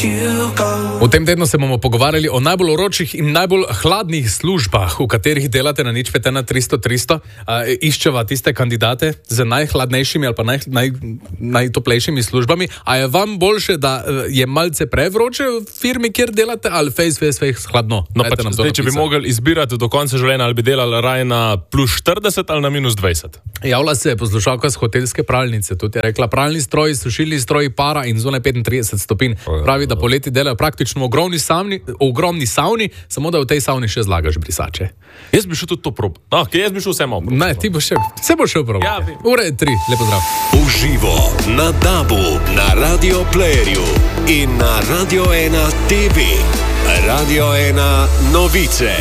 V tem tednu se bomo pogovarjali o najbolj vročih in najbolj hladnih službah, v katerih delate na nič 51300. Iščeva tiste kandidate z najhladnejšimi ali pa najtoplejšimi službami. A je vam boljše, da je malce prevroče v firmi, kjer delate, ali face hladno? No, pa zdaj, če bi mogli izbirati do konca življenja, ali bi delali raje na plus 40 ali na minus 20? Javlja se poslušalka z hotelske pralnice. Tudi je rekla, pralni stroji, sušilni stroji, para in zunaj 35 stopinj. Pravi, da poleti delajo praktično v ogromni savni, samo da v tej savni še zlagaš brisače. Jaz bi šel tudi to prob. Jaz bi šel vse malo prob. Ne, ti boš šel. Vse boš šel prob. Ure 3, lepo zdrav. Uživo na DAB-u, na Radio Playerju in na Radio 1 TV. Radio 1 novice.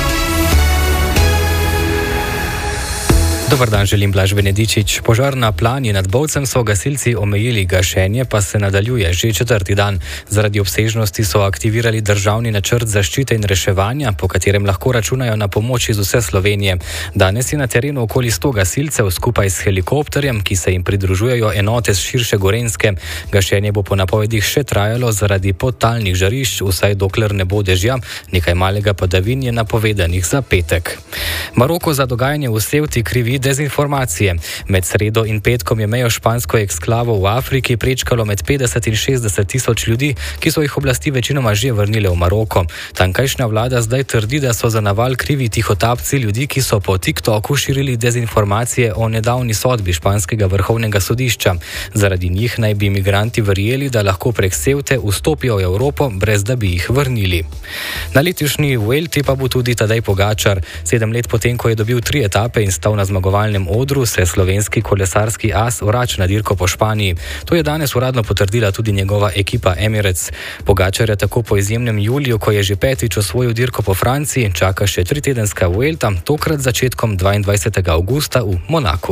Dobar dan, želim Blaž Benedičič. Požar na Plani nad Bovcem so gasilci omejili, gašenje pa se nadaljuje že 4. dan. Zaradi obsežnosti so aktivirali državni načrt zaščite in reševanja, po katerem lahko računajo na pomoč iz vse Slovenije. Danes je na terenu okoli 100 gasilcev skupaj s helikopterjem, ki se jim pridružujejo enote z širše Gorenjske. Gašenje bo po napovedih še trajalo zaradi podtalnih žarišč, vsaj dokler ne bo dežja, nekaj malega padavin je napovedanih za petek. Maroko za dogajanje v Ceuti krivi dezinformacije. Med sredo in petkom je mejo špansko eksklavo v Afriki prečkalo med 50 in 60 tisoč ljudi, ki so jih oblasti večinoma že vrnile v Maroko. Tankajšnja vlada zdaj trdi, da so za naval krivi tihotapci ljudi, ki so po TikToku širili dezinformacije o nedavni sodbi španskega vrhovnega sodišča. Zaradi njih naj bi migranti verjeli, da lahko prek Ceute vstopijo v Evropo, brez da bi jih vrnili. Na letošnji Vuelti pa bo tudi Tadej Pogačar. 7 let potem, ko je dobil 3 etape in stal na zmagovalnem odru, se slovenski kolesarski as vrača na dirko po Španiji. To je danes uradno potrdila tudi njegova ekipa Emirates. Pogačar je tako po izjemnem juliju, ko je že 5. osvojil dirko po Franciji, čaka še 3-tedenska Vuelta, tokrat začetkom 22. avgusta v Monaku.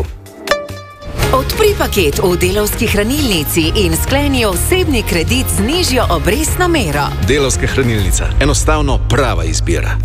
Odpri paket v Delavski hranilnici in skleni osebni kredit z nižjo obrestno mero. Delavska hranilnica. Enostavno prava izbira.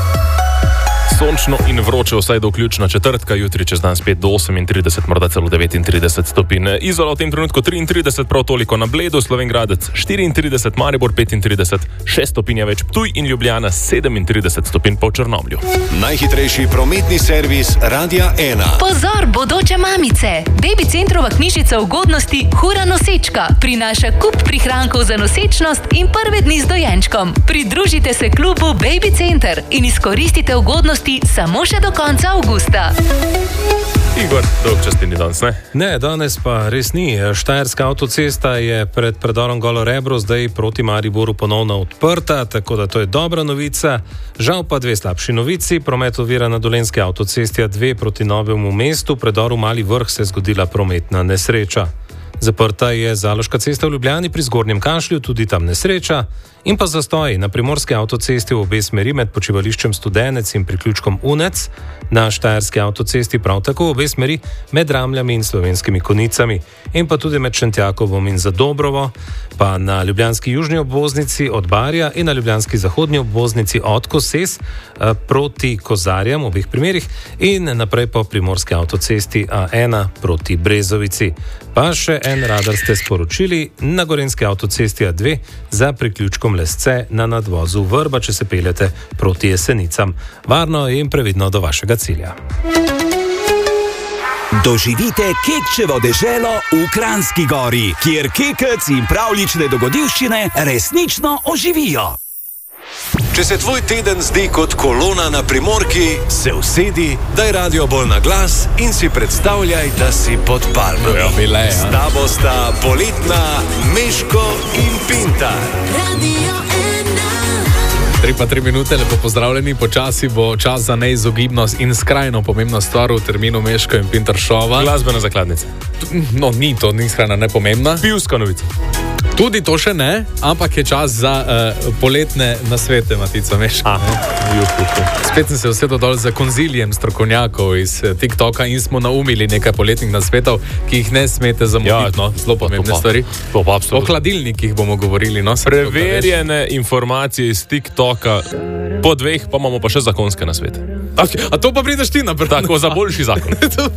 Sončno in vroče vsaj do vključno četrtka, jutri čez dan spet do 38, morda celo 39 stopinj. Izola v tem trenutku 33, prav toliko na Bledu, Slovenjgradec 34, Maribor 35, 6 stopinj več Ptuj in Ljubljana 37 stopinj pa v Črnomlju. Najhitrejši prometni servis Radia 1. Pozor, bodoče mamice! Baby Centrova knjižica ugodnosti Hura nosečka prinaša kup prihrankov za nosečnost in prve dni z dojenčkom. Pridružite se klubu Baby Center in izkoristite ugodnosti samo še do konca avgusta. Igor, dolg častini danes, ne? Ne, danes pa res ni. Štajerska avtocesta je pred predorom Golo Rebro zdaj proti Mariboru ponovno odprta, tako da to je dobra novica. Žal pa 2 slabši novici. Promet ovira na Dolenjski avtocesti A2 proti Novemu mestu. V predoru Mali Vrh se je zgodila prometna nesreča. Zaprta je Zaloška cesta v Ljubljani pri Zgornjem Kašlju, tudi tam nesreča. In pa zastoj na Primorski avtocesti v obe smeri med počivališčem Studenec in priključkom Unec, na Štajerski avtocesti prav tako v obe smeri med Ramljami in Slovenskimi Konicami in pa tudi med Šentjakovom in Zadobrovo, pa na ljubljanski južni obvoznici od Barja in na ljubljanski zahodni obvoznici od Koses proti Kozarjam v obeh primerih in naprej po Primorski avtocesti A1 proti Brezovici. Pa še en radar ste sporočili na Gorenjski avtocesti A2 za priključkom Lesce na nadvozu Vrba, če se peljete proti Jesenicam. Varno in previdno do vašega cilja. Doživite Kekčevo deželo v Kranjski Gori, kjer kekec in pravljične dogodivščine resnično oživijo. Če se tvoj teden zdi kot kolona na Primorki, se usedi, daj radio bolj na glas in si predstavljaj, da si pod palmami. S tabo sta poletna Meško in Pintar. Radio 3 minute, lepo pozdravljeni. Počasi bo čas za neizogibnost in skrajno pomembno stvar v terminu Meško in Pintar šova. Glasbena zakladnica. No, ni skrajno nepomembna. Pivska novica. Tudi to še ne, ampak je čas za poletne nasvete, Matica Meška. Spet sem se usedel dol za konzilijem strokovnjakov iz TikToka in smo naumili nekaj poletnih nasvetov, ki jih ne smete zamuditi. Zelo pomembne stvari. O hladilnikih bomo govorili. Preverjene informacije iz TikToka, po 2 pa imamo pa še zakonske nasvete. A to pa prideš ti naprej? Tako, za boljši zakon.